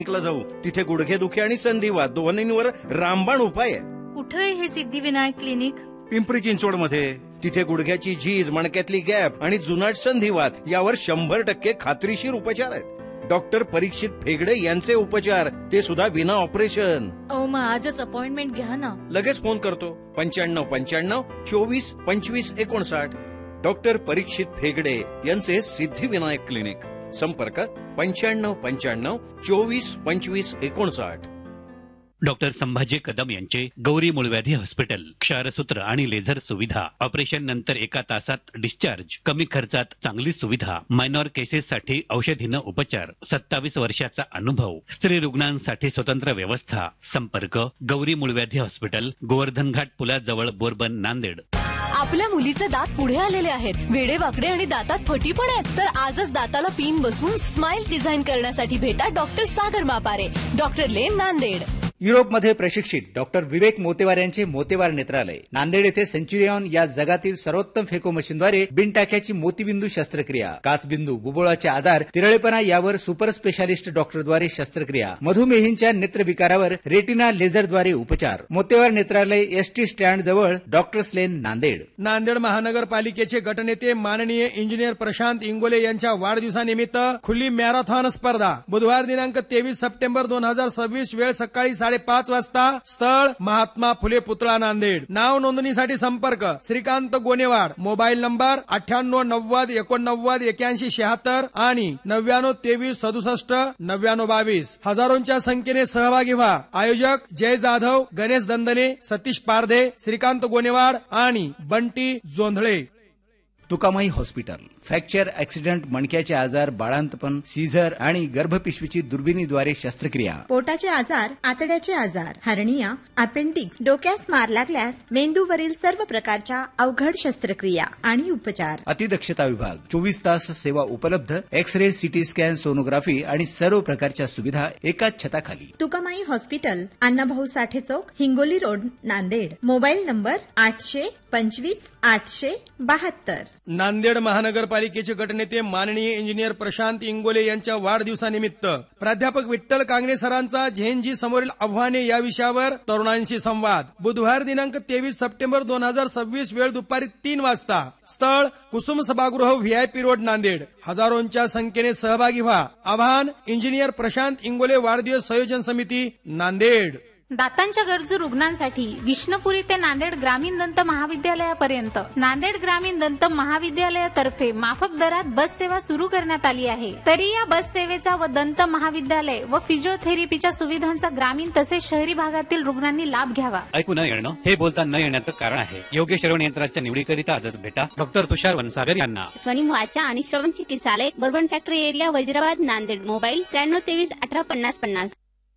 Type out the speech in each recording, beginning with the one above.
ला जाऊ, तिथे गुडघेदुखी आणि संधिवात दोन्हींवर रामबाण उपाय आहे. कुठे हे सिद्धिविनायक क्लिनिक? पिंपरी चिंचवडमध्ये. तिथे गुडघ्याची झीज, मणक्यातली गॅप आणि जुनाट संधिवात यावर 100% खात्रीशीर उपचार आहेत. डॉक्टर परीक्षित फेगडे यांचे उपचार, ते सुद्धा विना ऑपरेशन. मग आजच अपॉइंटमेंट घ्या ना. लगेच फोन करतो. 9595 24 25 59. डॉक्टर परीक्षित फेगडे यांचे सिद्धिविनायक क्लिनिक. संपर्क 9595 24 25 59. डॉक्टर संभाजी कदम यांचे गौरी मूळव्याधी हॉस्पिटल. क्षारसूत्र आणि लेझर सुविधा. ऑपरेशन नंतर 1 तासात डिस्चार्ज. कमी खर्चात चांगली सुविधा. मायनॉर केसेससाठी औषधीनं उपचार. 27 वर्षाचा अनुभव. स्त्री रुग्णांसाठी स्वतंत्र व्यवस्था. संपर्क गौरी मूळव्याधी हॉस्पिटल, गोवर्धन घाट पुलाजवळ, बोरबन, नांदेड. आपल्या मुलीचे दात पुढे आलेले आहेत, वेडेवाकडे आणि दातात फटी पण आहेत. तर आजच दाताला पिन बसवून स्माइल डिझाईन करण्यासाठी भेटा डॉक्टर सागर मापारे, डॉक्टर लेन, नांदेड. युरोपमध्ये प्रशिक्षित डॉक्टर विवेक मोतेवार यांचे मोतेवार नेत्रालय. नांदेड येथे सेंच्युरियन या जगातील सर्वोत्तम फेको मशीनद्वारे बिनटाक्याची मोतीबिंदू शस्त्रक्रिया, काचबिंदू, बुबुळाचे आजार, तिरळेपणा यावर सुपर स्पेशालिस्ट डॉक्टरद्वारे शस्त्रक्रिया, मधुमेहींच्या नेत्रविकारावर रेटिना लेझरद्वारे उपचार. मोतेवार नेत्रालय, एसटी स्टँड जवळ, डॉक्टर्स लेन, नांदेड. नांदेड महानगरपालिकेचे गटनेते माननीय इंजिनियर प्रशांत इंगोले यांच्या वाढदिवसानिमित्त खुली मॅरेथॉन स्पर्धा बुधवार दिनांक 23 सप्टेंबर 2026, वेळ सकाळी 5:30 वाजता. स्थळ महात्मा फुले पुतळा, नांदेड. नाव नोंदणीसाठी संपर्क श्रीकांत गोनेवाड. मोबाईल नंबर 9890 89 81 76 आणि 99 23 67 99 22. हजारोंच्या संख्येने सहभागी व्हा. आयोजक जय जाधव, गणेश दंदने, सतीश पारधे, श्रीकांत गोनेवाड आणि Bunty Jondhale. Tukamai hospital. Fracture, accident, मणक्याचे आजार, बाळांतपण, सीझर आणि गर्भपिशवीची दुर्बिणीद्वारे शस्त्रक्रिया. पोटाचे आजार, आतड्याचे आजार, हर्निया, अपेंडिक्स, डोक्यास मार लागल्यास मेंदूवरील सर्व प्रकारच्या अवघड शस्त्रक्रिया आणि उपचार. अतिदक्षता विभाग. 24 तास सेवा उपलब्ध. एक्स-रे, सिटी स्कॅन, सोनोग्राफी आणि सर्व प्रकारच्या सुविधा एकाच छताखाली. तुकामाई हॉस्पिटल, अण्णाभाऊ साठे चौक, Hingoli road, Nanded. Mobile number 825 872. Nanded महानगरपालिकेचे गटनेते माननीय इंजिनियर प्रशांत इंगोले यांच्या वाढदिवसानिमित्त प्राध्यापक विठ्ठल कांगणे सरांचा झेनजी समोरील आव्हाने या विषयावर तरुणांशी संवाद. बुधवार दिनांक 23 सप्टेंबर 2026, वेळ दुपारी 3 वाजता. स्थळ कुसुम सभागृह, व्हीआयपी रोड, नांदेड. हजारोंच्या संख्येने सहभागी व्हा. आवाहन इंजिनियर प्रशांत इंगोले वाढदिवस संयोजन समिती, नांदेड. दातांच्या गरजू रुग्णांसाठी विष्णुपुरी ते नांदेड ग्रामीण दंत महाविद्यालयापर्यंत नांदेड ग्रामीण दंत महाविद्यालयातर्फे माफक दरात बस सेवा सुरू करण्यात आली आहे. तरी या बस सेवेचा व दंत महाविद्यालय व फिजिओथेरपीच्या सुविधांचा ग्रामीण तसेच शहरी भागातील रुग्णांनी लाभ घ्यावा. ऐकू न येणं हे बोलता न येण्याचं कारण आहे. योग्य श्रवण यंत्राच्या निवडीकरिता आजच भेटा डॉक्टर तुषार वनसागर यांना. स्वनिम वाचा आणि श्रवण चिकित्सालय, bourbon factory area, Wazirabad, Nanded. Mobile 93 23 18 50 50.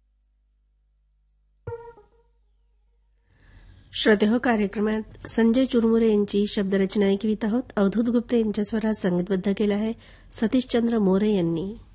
श्रोतेहो, कार्यक्रमात संजय चुरमुरे यांची शब्दरचना ऐकवित आहोत. अवधूत गुप्ते यांच्या स्वरात संगीतबद्ध केला आहे सतीशचंद्र मोरे यांनी.